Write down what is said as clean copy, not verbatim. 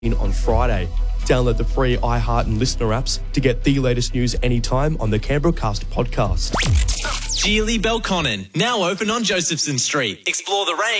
on Friday. Download the free iHeart and Listener apps to get the latest news anytime on the Canberra Cast podcast. Geely Belconnen, now open on Josephson Street. Explore the range